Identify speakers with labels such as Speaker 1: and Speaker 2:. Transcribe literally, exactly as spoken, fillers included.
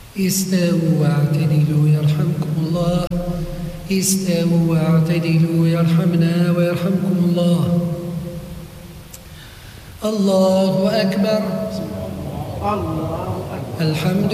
Speaker 1: استووا واعتدلوا يرحمكم الله. استووا واعتدلوا يرحمنا ويرحمكم الله. الله أكبر.
Speaker 2: الله أكبر.
Speaker 1: الحمد